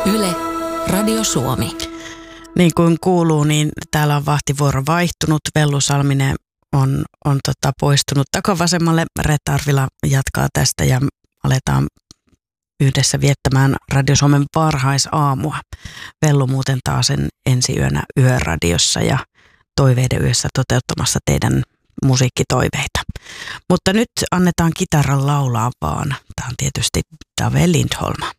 Yle, Radio Suomi. Niin kuin kuuluu, niin täällä on vahtivuoro vaihtunut. Vellu Salminen on poistunut takavasemmalle. Reetta Arvila jatkaa tästä ja aletaan yhdessä viettämään Radio Suomen varhaisaamua. Vellu muuten taas ensi yönä Yöradiossa ja Toiveiden yössä toteuttamassa teidän musiikkitoiveita. Mutta nyt annetaan kitaran laulaa vaan. Tämä on tietysti Dave Lindholm.